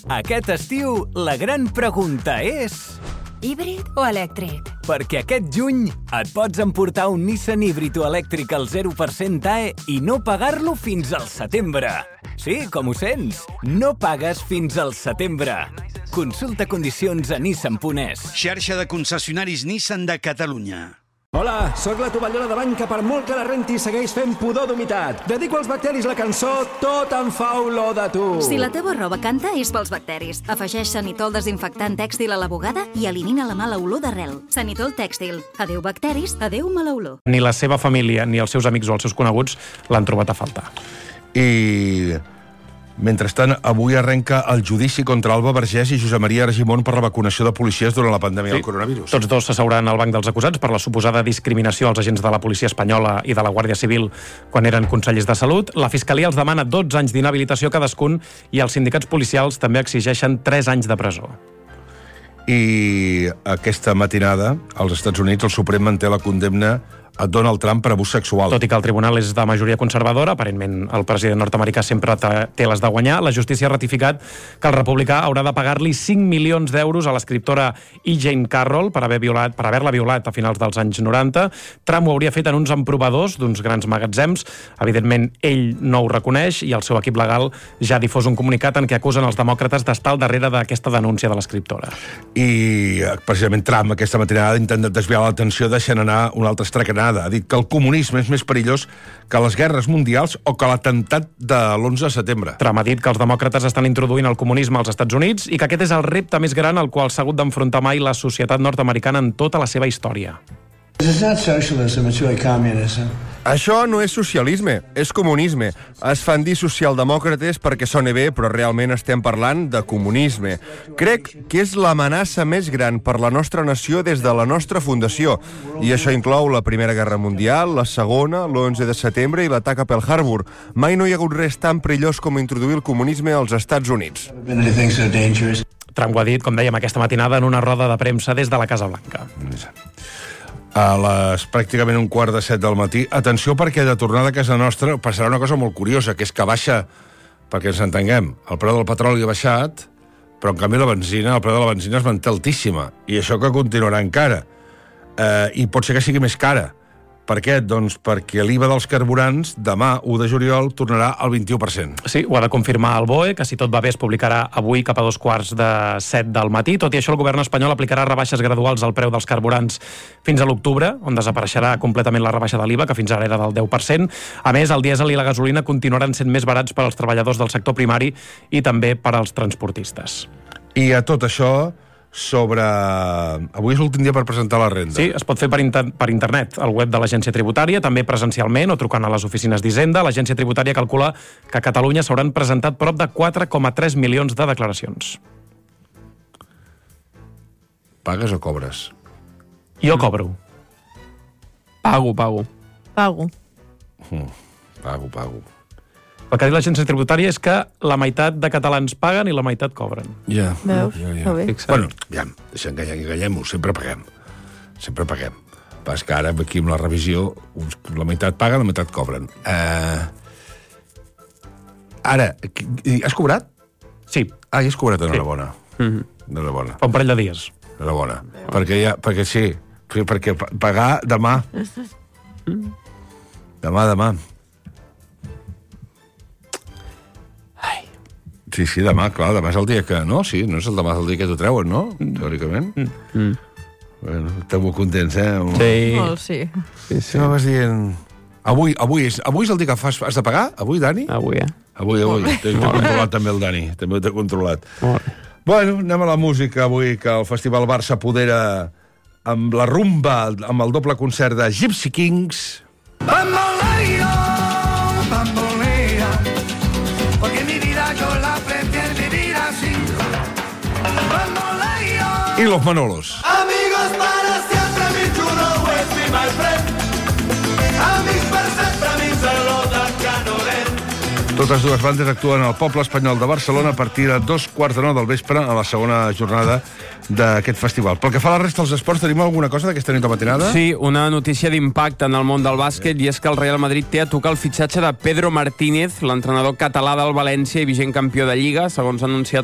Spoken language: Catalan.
Aquest estiu, la gran pregunta és... Híbrid o elèctric? Perquè aquest juny et pots emportar un Nissan híbrid o elèctric al 0% AE i no pagar-lo fins al setembre. Sí, com ho sents, no pagues fins al setembre. Consulta condicions a nissan.es. Xarxa de concessionaris Nissan de Catalunya. Hola, sóc la tovallona de banca per molt que la renti segueix fent pudor d'humitat. Dedico als bacteris la cançó Tot em fa olor de tu. Si la teva roba canta, és pels bacteris. Afegeix Sanitol desinfectant tèxtil a la bugada i elimina la mala olor d'arrel. Sanitol tèxtil. Adéu bacteris, adéu mala olor. Ni la seva família, ni els seus amics o els seus coneguts l'han trobat a faltar. I... mentrestant, avui arrenca el judici contra Alba Vergés i Josep Maria Argimon per la vacunació de policies durant la pandèmia del coronavirus. Tots dos s'asseuran al banc dels acusats per la suposada discriminació als agents de la policia espanyola i de la Guàrdia Civil quan eren consellers de Salut. La Fiscalia els demana 12 anys d'inhabilitació cadascun i els sindicats policials també exigeixen 3 anys de presó. I aquesta matinada, als Estats Units, el Suprem manté la condemna a Donald Trump per abús sexual. Tot i que el tribunal és de majoria conservadora, aparentment el president nord-americà sempre té les de guanyar, la justícia ha ratificat que el republicà haurà de pagar-li 5 milions d'euros a l'escriptora E. Jane Carroll per haver-la violat a finals dels anys 90. Trump ho hauria fet en uns emprovadors d'uns grans magatzems. Evidentment, ell no ho reconeix i el seu equip legal ja ha difós un comunicat en què acusen els demòcrates d'estar al darrere d'aquesta denúncia de l'escriptora. I precisament Trump aquesta matinada ha intentat desviar l'atenció deixant anar una altra estracanada. Ha dit que el comunisme és més perillós que les guerres mundials o que l'atemptat de l'11 de setembre. Trump ha dit que els demòcrates estan introduint el comunisme als Estats Units i que aquest és el repte més gran al qual s'ha hagut d'enfrontar mai la societat nord-americana en tota la seva història. Això no és socialisme, és comunisme. Es fan dir socialdemòcrates perquè sona bé, però realment estem parlant de comunisme. Crec que és l'amenaça més gran per la nostra nació des de la nostra fundació. I això inclou la Primera Guerra Mundial, la Segona, l'11 de setembre i l'atac a Pearl Harbor. Mai no hi ha hagut res tan perillós com introduir el comunisme als Estats Units. Trump ho ha dit, com dèiem, aquesta matinada en una roda de premsa des de la Casa Blanca. A les pràcticament 7:15 del matí. Atenció, perquè de tornada a casa nostra passarà una cosa molt curiosa, que és que baixa, perquè ens entenguem, el preu del petroli ha baixat, però en canvi el preu de la benzina es manté altíssima. I això que continuarà encara. I pot ser que sigui més cara. Per què? Doncs perquè l'IVA dels carburants demà, 1 de juliol, tornarà al 21%. Sí, ho ha de confirmar el BOE, que si tot va bé es publicarà avui cap a 7:15 del matí. Tot i això, el govern espanyol aplicarà rebaixes graduals al preu dels carburants fins a l'octubre, on desapareixerà completament la rebaixa de l'IVA, que fins ara era del 10%. A més, el dièsel i la gasolina continuaran sent més barats per als treballadors del sector primari i també per als transportistes. I a tot això... Avui és l'últim dia per presentar la renda. Sí, es pot fer per internet, al web de l'Agència Tributària, també presencialment o trucant a les oficines d'Hisenda. L'Agència Tributària calcula que a Catalunya s'hauran presentat prop de 4,3 milions de declaracions. Pagues o cobres? Jo cobro. Pago. Pago. El que ha dit l'Agència Tributària és que la meitat de catalans paguen i la meitat cobren. Ja. Veus? Bueno, ja, enganyem-ho, sempre paguem. Pas que ara, aquí amb la revisió, la meitat paguen, la meitat cobren. Ara, has cobrat? Sí. Ja has cobrat, enhorabona. Enhorabona. Fa un parell de dies. Enhorabona. Perquè sí, perquè pagar demà. Demà. Sí, demà, clar, demà és el dia que... No, sí, no és el demà, és el dia que t'ho treuen, no? Teòricament. Bueno, estem molt contents, Sí. Molt, sí. No vas dient... Avui és el dia que has de pagar? Avui, Dani? Avui. Avui. T'he controlat també el Dani. També t'he controlat. Bueno, anem a la música avui, que el Festival Bar s'apodera amb la rumba, amb el doble concert de Gypsy Kings. Bamboleo, porque mi vida yo la prefiero vivir así. Bamboleo. I los Manolos. Amigos para siempre, mi chulo es mi my friend. Amics per sempre, mi saluda Canolet. Totes dues bandes actuen al Poble Espanyol de Barcelona a partir de 2:45 del vespre a la segona jornada d'aquest festival. Pel que fa a la resta dels esports, tenim alguna cosa d'aquesta nit de matinada? Sí, una notícia d'impacte en el món del bàsquet, i és que el Real Madrid té a tocar el fitxatge de Pedro Martínez, l'entrenador català del València i vigent campió de Lliga, segons ha anunciat